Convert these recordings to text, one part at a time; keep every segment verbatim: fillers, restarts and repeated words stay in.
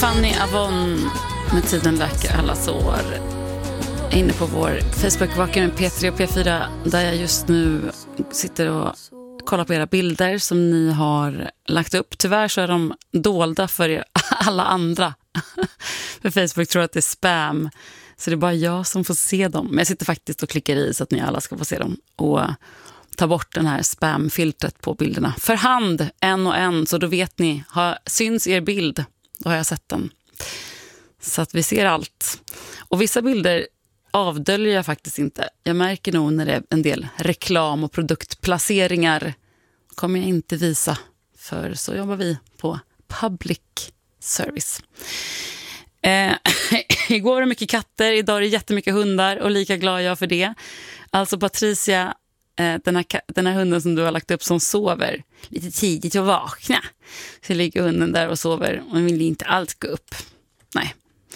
Fanny Avon med Tiden läker alla sår. Inne på vår Facebook-vaken P tre och P fyra där jag just nu sitter och kollar på era bilder som ni har lagt upp. Tyvärr så är de dolda för er, alla andra. För Facebook tror att det är spam. Så det är bara jag som får se dem. Men jag sitter faktiskt och klickar i så att ni alla ska få se dem. Och ta bort den här spamfiltret på bilderna. För hand, en och en. Så då vet ni, har, syns er bild. Då har jag sett den. Så att vi ser allt. Och vissa bilder avdöljer jag faktiskt inte. Jag märker nog när det är en del reklam och produktplaceringar. Kommer jag inte visa. För så jobbar vi på public service. Eh, igår var det mycket katter, idag är det jättemycket hundar och lika glad jag för det. Alltså Patricia, eh, den, här, den här hunden som du har lagt upp som sover lite tidigt och vakna. Så ligger hunden där och sover och vill inte alls gå upp. Nej.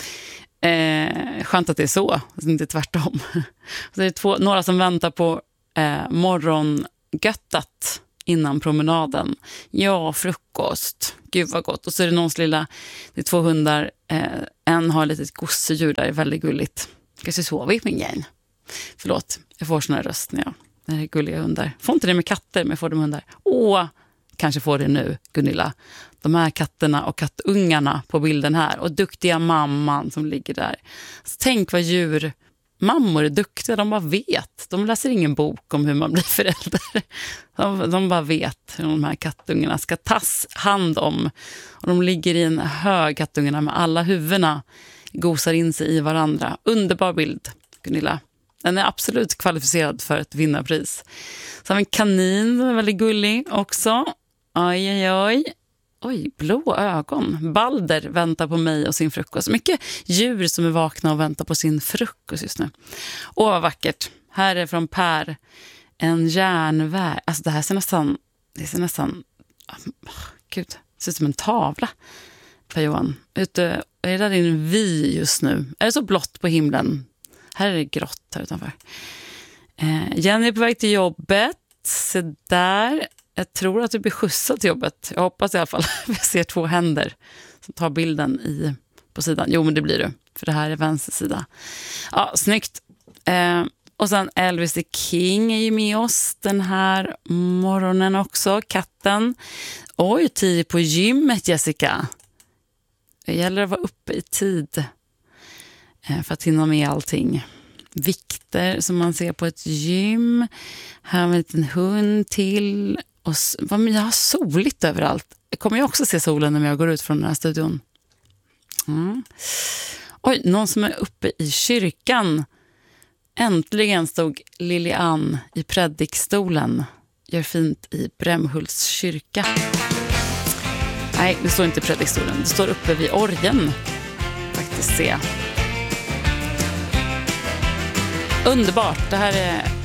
Eh, skönt att det är så, inte tvärtom. Så det är två, några som väntar på eh, morgongöttat innan promenaden. Ja, frukost. Gud vad gott. Och så är det någons lilla, det är två hundar. Eh, en har ett litet gosedjur där, det är väldigt gulligt. Kanske sover vi med igen. Förlåt, jag får sån här röst när jag, när det är gulliga hundar. Får inte det med katter, men jag får det med hundar. Åh, kanske får det nu, Gunilla. De här katterna och kattungarna på bilden här. Och duktiga mamman som ligger där. Så tänk vad djur... Mammor är duktiga, de bara vet. De läser ingen bok om hur man blir förälder. De, de bara vet hur de här kattungarna ska tas hand om. Och de ligger i en hög, kattungarna, med alla huvudena gosar in sig i varandra. Underbar bild, Gunilla. Den är absolut kvalificerad för ett vinnarpris. Så har vi en kanin som är väldigt gullig också. Oj, oj, oj. Oj, blå ögon. Balder väntar på mig och sin frukost. Mycket djur som är vakna och väntar på sin frukost just nu. Åh, vad vackert. Här är från Per. En järnväg. Alltså det här ser nästan... Det ser nästan... Oh, gud, det ser ut som en tavla. Per Johan. Ute, är det där en vy just nu? Är det så blått på himlen? Här är det grått här utanför. Eh, Jenny är på väg till jobbet. Se där... Jag tror att du blir skjutsad till jobbet. Jag hoppas i alla fall. Jag ser två händer som tar bilden i, på sidan. Jo, men det blir du. För det här är vänster sida. Ja, snyggt. Eh, och sen Elvis the King är ju med oss den här morgonen också. Katten. Oj, tid på gymmet, Jessica. Det gäller att vara uppe i tid. Eh, för att hinna med allting. Vikter som man ser på ett gym. Här har vi en liten hund till. Och jag har soligt överallt. Jag kommer ju också se solen när jag går ut från den här studion. Mm. Oj, någon som är uppe i kyrkan. Äntligen stod Lilian i predikstolen. Gör fint i Brämhults kyrka. Nej, det står inte i predikstolen. Det står uppe vid orgeln. Faktiskt se. Underbart. Det här är